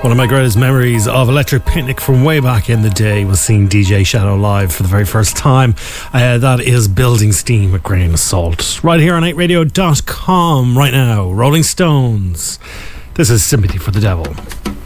One of my greatest memories of Electric Picnic from way back in the day was seeing DJ Shadow live for the very first time. That is Building Steam with Grain of Salt. Right here on 8radio.com right now. Rolling Stones. This is Sympathy for the Devil.